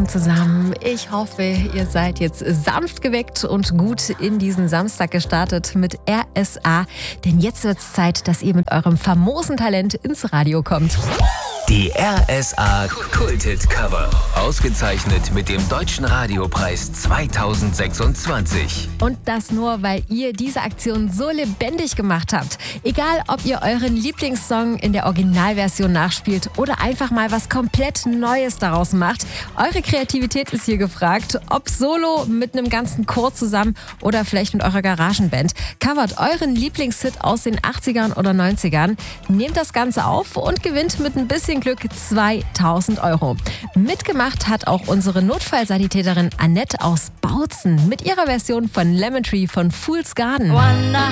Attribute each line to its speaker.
Speaker 1: zusammen. Ich hoffe, ihr seid jetzt sanft geweckt und gut in diesen Samstag gestartet mit RSA. Denn jetzt wird es Zeit, dass ihr mit eurem famosen Talent ins Radio kommt.
Speaker 2: Die RSA Kulthit Cover. Ausgezeichnet mit dem Deutschen Radiopreis 2026.
Speaker 1: Und das nur, weil ihr diese Aktion so lebendig gemacht habt. Egal, ob ihr euren Lieblingssong in der Originalversion nachspielt oder einfach mal was komplett Neues daraus macht. Eure Kreativität ist hier gefragt. Ob solo, mit einem ganzen Chor zusammen oder vielleicht mit eurer Garagenband. Covert euren Lieblingshit aus den 80ern oder 90ern. Nehmt das Ganze auf und gewinnt mit ein bisschen Glück 2.000 Euro. Mitgemacht hat auch unsere Notfallsanitäterin Annette aus Bautzen mit ihrer Version von Lemon Tree von Fool's Garden.